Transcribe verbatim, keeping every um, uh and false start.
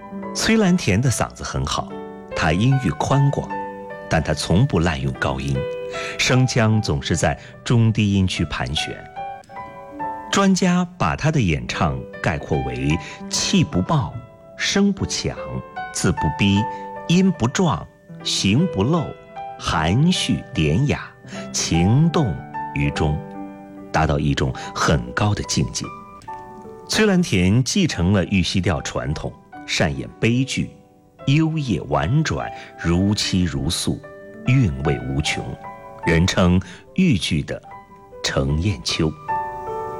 崔兰田的嗓子很好，她音域宽广，但她从不滥用高音，声腔总是在中低音区盘旋。专家把她的演唱概括为气不爆，声不强，字不逼，音不壮，形不露，含蓄典雅，情动于中，达到一种很高的境界。崔兰田继承了玉溪调传统，善演悲剧，幽咽婉转，如泣如诉，韵味无穷，人称豫剧的程砚秋。